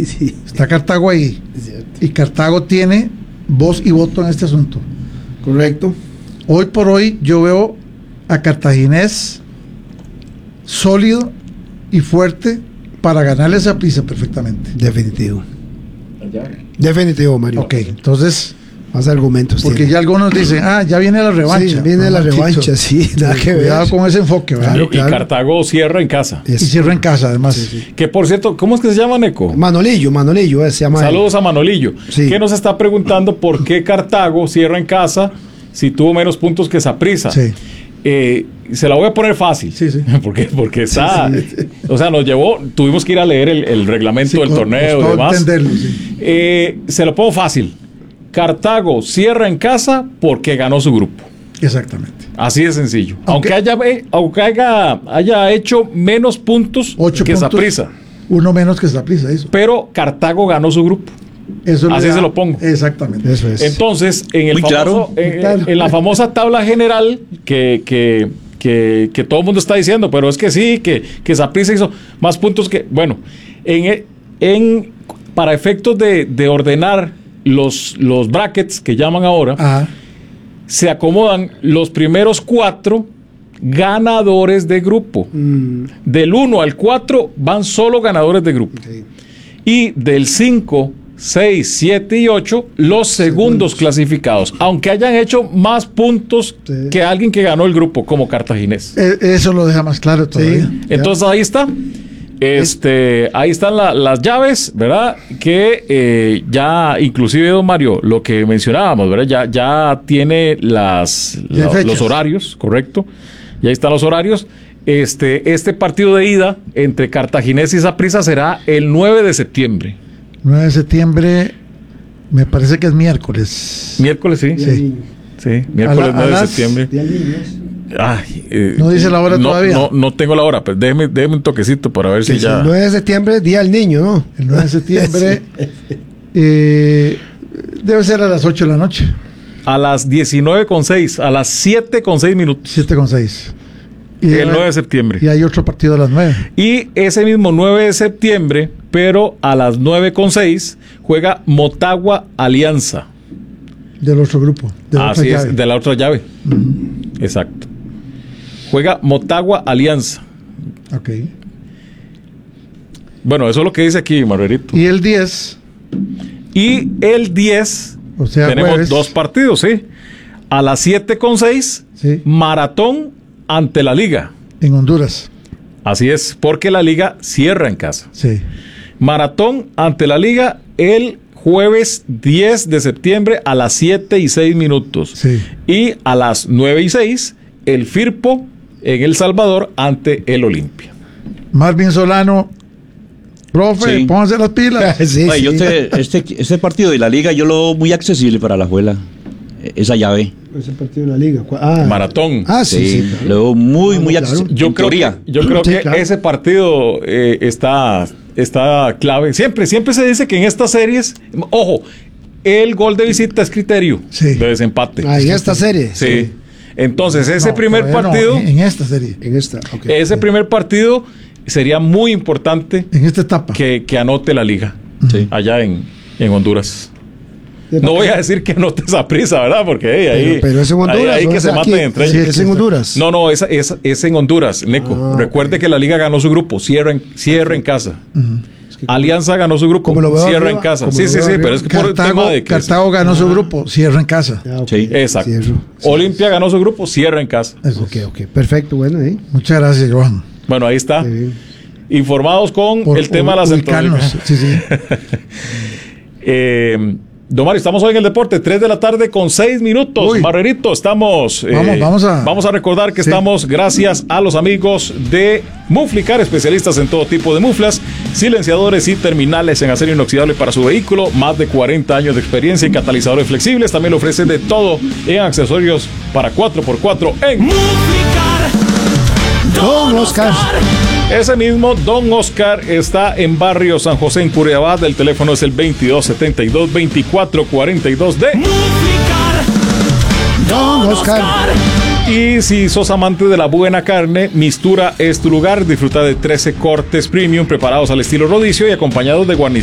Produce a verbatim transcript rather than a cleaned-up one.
Sí, sí. Está Cartago ahí. Y Cartago tiene voz y voto en este asunto. Correcto. Hoy por hoy yo veo a Cartaginés sólido y fuerte para ganarle esa prisa perfectamente. Definitivo. Definitivo, Mario. Ok, entonces... Más argumentos. Porque tiene. ya algunos dicen, ah, ya viene la revancha. Sí, viene la Momentito. revancha, sí, nada que ver. Cuidado con ese enfoque, ¿verdad? Claro, Y, claro. y Cartago cierra en casa. Y Es- cierra en casa, además. Sí, sí. Que por cierto, ¿cómo es que se llama, Neco? Manolillo, Manolillo, eh, se llama. Saludos a Manolillo, Sí. que nos está preguntando por qué Cartago cierra en casa si tuvo menos puntos que Saprissa. Sí. Eh, se la voy a poner fácil. Sí, sí. Porque, porque está. Sí, sí. O sea, nos llevó. Tuvimos que ir a leer el, el reglamento Sí, del co- torneo y costó demás. entenderlo, sí. Eh, se lo pongo fácil. Cartago cierra en casa porque ganó su grupo. Exactamente. Así de sencillo. Aunque- Aunque, haya, eh, aunque haya, haya hecho menos puntos Ocho que puntos. Saprissa. Uno menos que Saprissa, eso. Pero Cartago ganó su grupo. Eso le Así da- se lo pongo. Exactamente. Eso es. Entonces, en, el Muy famoso, claro. en, Muy claro. en la famosa tabla general que, que, que, que todo el mundo está diciendo, pero es que sí, que, que Saprissa hizo más puntos que... Bueno, en, en, para efectos de, de ordenar los, los brackets que llaman ahora, Ajá. se acomodan los primeros cuatro ganadores de grupo. Mm, Del uno al cuatro van solo ganadores de grupo. sí. Y del cinco, seis, siete y ocho, los segundos clasificados, aunque hayan hecho más puntos Sí. que alguien que ganó el grupo, como Cartaginés. E- Eso lo deja más claro todavía. Entonces ahí está. Este, ahí están la- las llaves, ¿verdad? Que eh, ya, inclusive, don Mario, lo que mencionábamos, ¿verdad? Ya, ya tiene las, Ya hay la- fechas. los horarios, correcto. Ya ahí están los horarios. Este, este partido de ida entre Cartaginés y Saprissa será el nueve de septiembre. nueve de septiembre, me parece que es miércoles. Miércoles, sí. Sí. Sí, miércoles A la- a nueve de las- septiembre. Día del niño, ¿es? Ay, eh, No dice la hora no, todavía. No, no tengo la hora, pero déjeme, déjeme un toquecito para ver Que si es ya. el nueve de septiembre, Día del Niño, ¿no? El nueve de septiembre eh, debe ser a las ocho de la noche. A las diecinueve con seis, a las siete con seis minutos. siete con seis. Y, El nueve de septiembre. y hay otro partido a las nueve. Y ese mismo nueve de septiembre, pero a las nueve con seis, juega Motagua Alianza. Del otro grupo. De la otra Así llave. es, de la otra llave. Exacto. Juega Motagua Alianza. Ok. Bueno, eso es lo que dice aquí, Margarito. Y el diez, Y el diez, o sea, tenemos jueves. dos partidos, ¿sí? A las siete con seis, Sí. Maratón ante la Liga. En Honduras. Así es, porque la Liga cierra en casa. Sí. Maratón ante la Liga el jueves diez de septiembre a las siete y seis minutos. Sí. Y a las nueve y seis, el Firpo en El Salvador ante el Olimpia. Marvin Solano, profe, Sí. pónganse las pilas. Sí, Oye, sí. yo te- este, este partido de la liga yo lo veo muy accesible para la Juela. Eh, Esa llave. Ese partido de la liga. ¿Cuál? Ah, Maratón. Ah, sí, Sí, sí. claro. lo veo muy, muy Claro. accesible. Yo en creo, teoría. que, yo creo Sí, que claro. ese partido eh, está, está clave. Siempre, siempre se dice que en estas series, ojo, el gol de visita es criterio Sí. de desempate. Ah, en esta serie. Sí. Entonces, ese No, primer todavía no, partido, en, en esta serie. En esta. ok. ese primer partido sería muy importante En esta etapa. que, que anote la liga Sí. allá en, en Honduras. De- No voy a decir que anote esa prisa, ¿verdad? Porque hey, ahí, Pero, pero es en Honduras. ahí, ahí ¿o que es se aquí? maten entre Sí, ellos. es en Honduras. No, no, esa, esa- es en Honduras, Neco. Ah, Recuerde ok. que la liga ganó su grupo, cierra en, cierra en casa. que Alianza ganó su grupo, como lo veo cierra arriba, en casa. como Sí, lo sí, veo sí, arriba. pero es que por el Cartago, tema de que... Cartago ganó su grupo, cierra en casa. Ah, ok. Sí, Exacto. Cierro. Olimpia ganó su grupo, cierra en casa. Eso Ok, es. ok. Perfecto, bueno, ¿eh? Muchas gracias, Johan. Bueno, ahí está. Qué bien. Informados con Por el tema de la ubicarnos. central. Sí, sí. Eh, Don Mario, estamos hoy en el deporte, tres de la tarde con seis minutos. Uy. Marrerito, estamos. eh, Vamos, vamos a- Vamos a recordar que Sí. estamos gracias a los amigos de Muflicar, especialistas en todo tipo de muflas, silenciadores y terminales en acero inoxidable para su vehículo. Más de cuarenta años de experiencia en catalizadores flexibles. También le ofrecen de todo en accesorios para cuatro por cuatro en Don Oscar. ese mismo. Don Oscar está en Barrio San José en Curriabat. El teléfono es el veintidós setenta y dos, veinticuatro cuarenta y dos de... Don Oscar. Y si sos amante de la buena carne, Mistura es tu lugar. Disfruta de trece cortes premium preparados al estilo rodicio y acompañados de guarnición